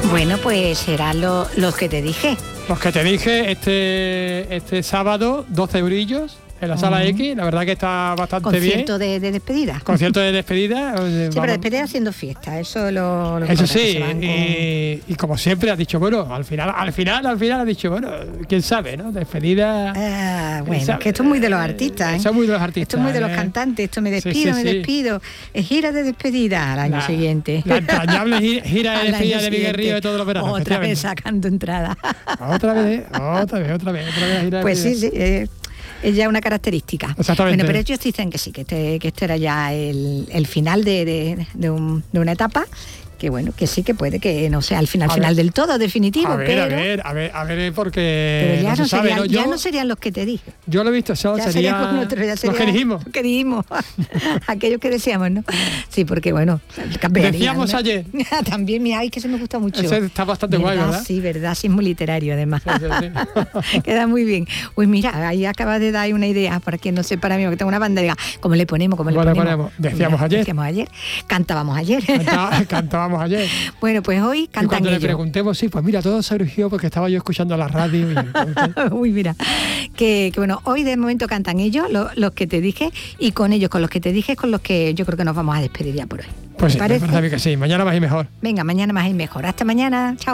Bueno, pues serán los que te dije. Los que te dije este sábado, 12 eurillos en la Sala X, la verdad que está bastante Concierto bien. de despedida. Concierto de despedida. Sí, pero despedida haciendo fiesta, eso lo Eso sí, y como siempre has dicho, bueno, al final has dicho, bueno, quién sabe, ¿no? Despedida. Bueno, que esto es muy de los artistas, ¿eh? Eso es muy de los artistas. Esto es muy de los cantantes, esto me despido, Sí. me despido. Es gira de despedida al año siguiente. La entrañable gira de despedida de Miguel Río de todos los veranos. Otra vez sacando entrada. Otra vez la gira de Pues despedida. sí, es ya una característica. Exactamente. Bueno, pero ellos dicen que sí, que este era ya el final de una etapa, que bueno, que sí, que puede que no sea el final del todo definitivo, a ver, porque pero ya no se sabe, ¿no? ya no serían los que te dije. Yo lo he visto, eso sería los que dijimos. Los que dijimos. Aquellos que decíamos, ¿no? Sí, porque bueno, decíamos ayer. También, mira, ay, que se me gusta mucho. Ese está bastante guay, ¿verdad? Sí, es muy literario además. Sí. Queda muy bien. Pues mira, ahí acabas de dar una idea para quien no sepa ahora mismo, que tengo una bandera. ¿Cómo le ponemos? Decíamos ayer. Cantábamos ayer. Cantábamos ayer. Bueno, pues hoy cantan y cuando ellos. Le preguntemos, sí, pues mira, todo surgió porque estaba yo escuchando la radio. Y entonces... Uy, mira, que bueno, hoy de momento cantan ellos, los que te dije, y con ellos, con los que te dije, es con los que yo creo que nos vamos a despedir ya por hoy. Pues sí, ¿Te parece? me parece a mí que sí. Mañana más y mejor. Venga, mañana más y mejor. Hasta mañana. Chao.